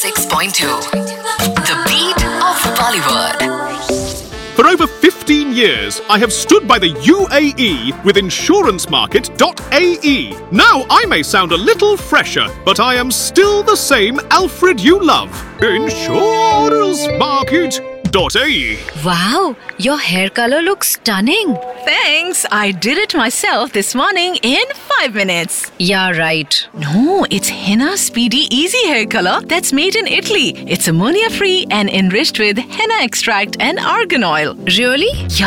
106.2. The beat of Bollywood. For over 15 years, I have stood by the UAE with insurancemarket.ae. Now I may sound a little fresher, but I am still the same Alfred you love. Insurancemarket.ae. Wow, your hair color looks stunning. Thanks. I did it myself this morning in 5 minutes. Yeah, right. No, it's Henna Speedy Easy Hair Color that's made in Italy. It's ammonia-free and enriched with henna extract and argan oil. Really?